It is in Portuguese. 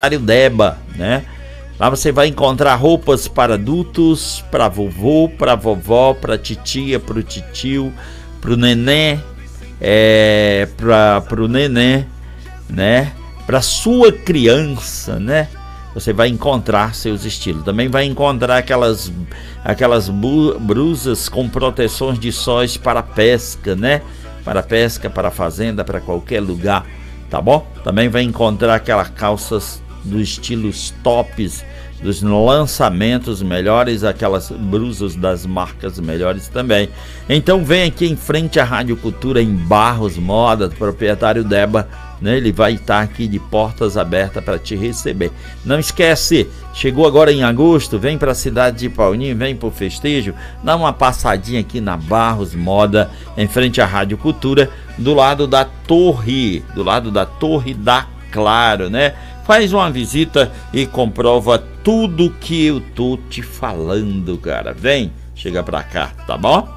Deba, né? Lá você vai encontrar roupas para adultos, para vovô, para vovó, para titia, para o titio, para o neném, para o neném, né? Para sua criança, né? Você vai encontrar seus estilos. Também vai encontrar aquelas blusas com proteções de sóis para pesca, né? Para pesca, para fazenda, para qualquer lugar, tá bom? Também vai encontrar aquelas calças dos estilos tops, dos lançamentos melhores, aquelas blusas das marcas melhores também. Então vem aqui em frente à Rádio Cultura, em Barros Moda, proprietário Deba, né? Ele vai estar aqui de portas abertas para te receber. Não esquece, chegou agora em agosto, vem para a cidade de Paulinho, vem para o festejo, dá uma passadinha aqui na Barros Moda, em frente à Rádio Cultura, do lado da Torre da Claro, né? Faz uma visita e comprova tudo que eu tô te falando, cara. Vem, chega pra cá, tá bom?